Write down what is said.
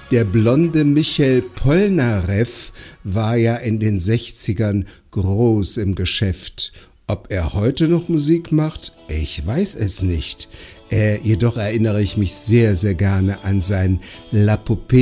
Der blonde Michel Polnareff war ja in den 60ern groß im Geschäft. Ob er heute noch Musik macht, ich weiß es nicht. Jedoch erinnere ich mich sehr, sehr gerne an sein La Poupée